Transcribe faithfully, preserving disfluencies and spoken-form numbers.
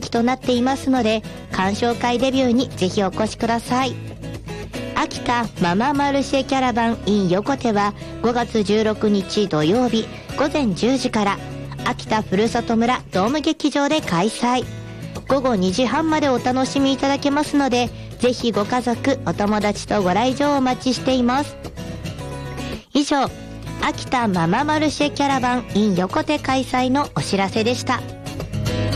きとなっていますので、鑑賞会デビューにぜひお越しください。秋田マママルシェキャラバン in 横手はごがつじゅうろくにち土曜日ごぜんじゅうじから秋田ふるさと村ドーム劇場で開催。ごごにじはんまでお楽しみいただけますので、ぜひご家族お友達とご来場お待ちしています。以上、秋田マママルシェキャラバン in 横手開催のお知らせでした。